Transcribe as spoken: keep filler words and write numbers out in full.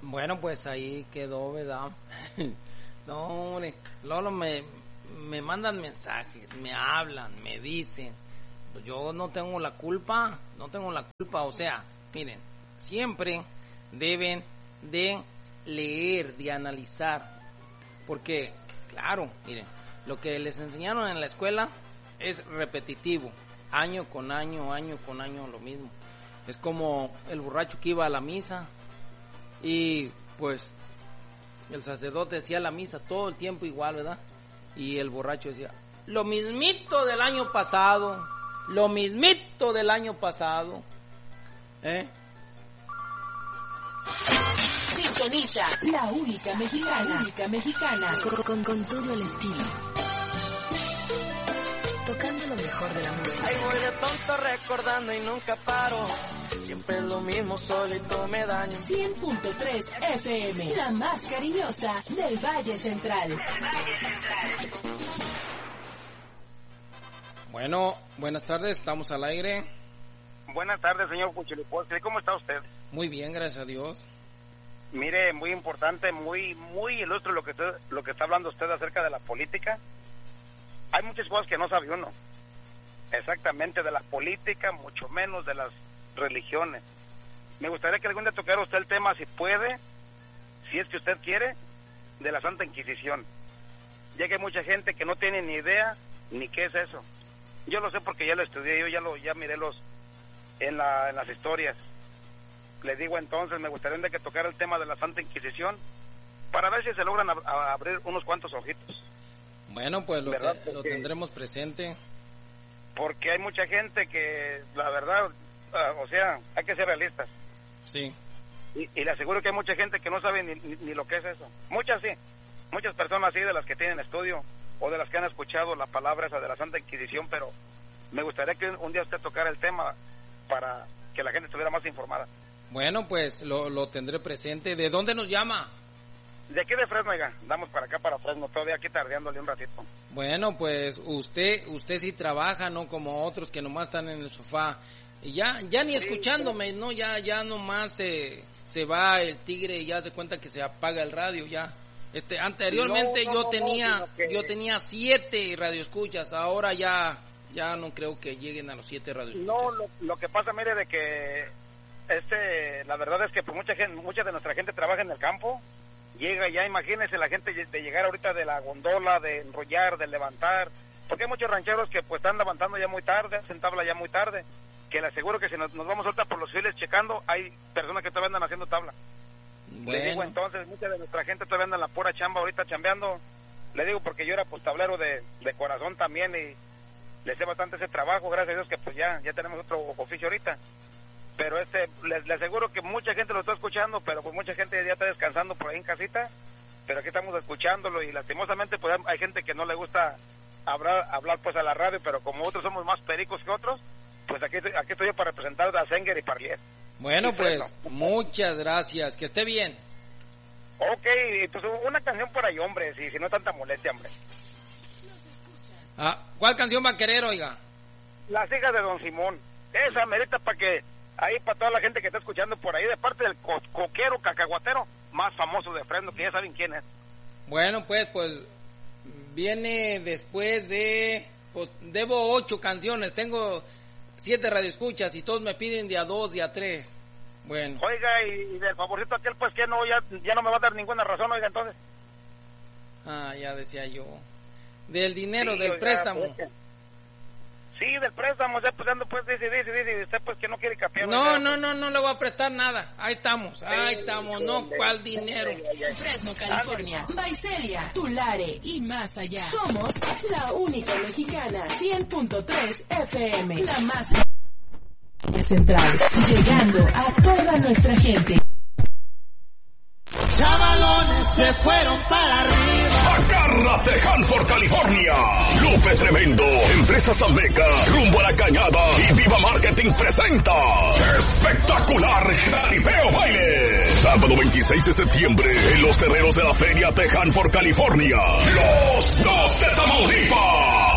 Bueno, pues ahí quedó, ¿verdad? No, hombre, Lolo, me, me mandan mensajes, me hablan, me dicen, pues yo no tengo la culpa, no tengo la culpa, o sea, miren, siempre deben de leer, de analizar, porque, claro, miren, lo que les enseñaron en la escuela es repetitivo, año con año, año con año lo mismo. Es como el borracho que iba a la misa y pues el sacerdote decía la misa todo el tiempo igual, ¿verdad? Y el borracho decía, lo mismito del año pasado, lo mismito del año pasado, ¿eh? Sintoniza la única mexicana, la única mexicana, con, con, con todo el estilo. Tocando lo mejor de la música. Ay, voy de tonto recordando y nunca paro. Siempre es lo mismo, solito me daño. cien punto tres F M, la más cariñosa del Valle Central. Bueno, buenas tardes, estamos al aire. Buenas tardes, señor Cuchilipote. ¿Cómo está usted? Muy bien, gracias a Dios. Mire, muy importante, muy muy ilustre lo que usted, lo que está hablando usted acerca de la política. Hay muchas cosas que no sabe uno. Exactamente, de la política, mucho menos de las religiones. Me gustaría que algún día tocara usted el tema, si puede, si es que usted quiere, de la Santa Inquisición. Ya que hay mucha gente que no tiene ni idea ni qué es eso. Yo lo sé porque ya lo estudié, yo ya lo ya miré los en, la, en las historias. Le digo entonces, me gustaría que tocara el tema de la Santa Inquisición para ver si se logran ab- a abrir unos cuantos ojitos. Bueno, pues lo, ¿verdad? te, lo tendremos presente. Porque hay mucha gente que, la verdad, uh, o sea, hay que ser realistas. Sí. Y, y le aseguro que hay mucha gente que no sabe ni, ni, ni lo que es eso. Muchas sí, muchas personas sí, de las que tienen estudio o de las que han escuchado la palabra esa de la Santa Inquisición, pero me gustaría que un, un día usted tocara el tema para que la gente estuviera más informada. Bueno, pues lo, lo tendré presente. ¿De dónde nos llama? De aquí de Fresno, oiga, damos para acá, para Fresno, todavía aquí tardeándole un ratito. Bueno, pues usted usted sí trabaja, no como otros que nomás están en el sofá. Y ya ya ni sí, escuchándome, sí. no, ya ya nomás se, se va el tigre y ya se cuenta que se apaga el radio ya. Este anteriormente no, no, yo no, tenía no, que... yo tenía siete radioescuchas, ahora ya ya no creo que lleguen a los siete radioescuchas. No, lo, lo que pasa, mire, de que este la verdad es que pues mucha gente, mucha de nuestra gente trabaja en el campo. Llega ya, imagínense la gente de llegar ahorita de la gondola, de enrollar, de levantar, porque hay muchos rancheros que pues están levantando ya muy tarde, hacen tabla ya muy tarde, que le aseguro que si nos, nos vamos ahorita por los files checando, hay personas que todavía andan haciendo tabla. Bueno. Le digo entonces, mucha de nuestra gente todavía anda en la pura chamba ahorita chambeando, le digo porque yo era pues tablero de, de corazón también y le sé bastante ese trabajo, gracias a Dios que pues ya, ya tenemos otro oficio ahorita. Pero este, les, les aseguro que mucha gente lo está escuchando, pero pues mucha gente ya está descansando por ahí en casita, pero aquí estamos escuchándolo y lastimosamente pues hay gente que no le gusta hablar, hablar pues a la radio, pero como otros somos más pericos que otros, pues aquí, aquí estoy yo para representar a Zenger y Parlier. Bueno, y pues muchas gracias, que esté bien. Ok, pues una canción por ahí, hombre, si, si no tanta molestia, hombre. Ah, ¿cuál canción va a querer, oiga? Las hijas de Don Simón, esa merita para que ahí para toda la gente que está escuchando por ahí, de parte del co- coquero cacahuatero más famoso de Fresno, que ya saben quién es. Bueno, pues, pues, viene después de, pues, debo ocho canciones, tengo siete radioescuchas y todos me piden de a dos, de a tres. Bueno. Oiga, y, y del favorito aquel, pues, que no, ya, ya no me va a dar ninguna razón, oiga, entonces. Ah, ya decía yo. Del dinero, sí, del oiga, préstamo. Pues, que... Sí, del préstamo, ya pues ando pues dice, dice, dice, usted pues que no quiere capear. No, no, no, no le voy a prestar nada, ahí estamos, ahí estamos, no, ¿cuál dinero? Fresno, California, Vaiselia, Tulare y más allá. Somos la única mexicana, cien punto tres F M, la más central, llegando a toda nuestra gente. Chavalones se fueron para arriba. Agárrate, Hanford, California. Lupe Tremendo, Empresas Almeca, Rumbo a la Cañada y Viva Marketing presenta Espectacular Jaripeo Baile. Sábado veintiséis de septiembre en los terrenos de la Feria de Hanford, California. Los Dos de Tamaulipas.